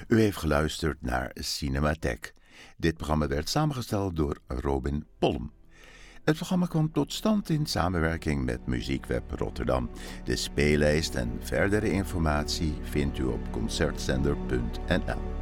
U heeft geluisterd naar Cinematheek. Dit programma werd samengesteld door Robin Polm. Het programma kwam tot stand in samenwerking met Muziekweb Rotterdam. De speellijst en verdere informatie vindt u op concertzender.nl.